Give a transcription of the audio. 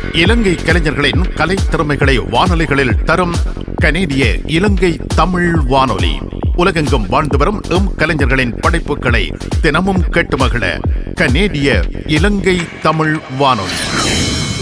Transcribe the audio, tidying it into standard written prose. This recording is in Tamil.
இலங்கை கலைஞர்களின் கலை திறமைகளை வானொலிகளில் தரும் கனேடிய இலங்கை தமிழ் வானொலி. உலகெங்கும் வாழ்ந்து வரும் கலைஞர்களின் படைப்புகளை தினமும் கேட்டு மகிழ கனேடிய இலங்கை தமிழ் வானொலி.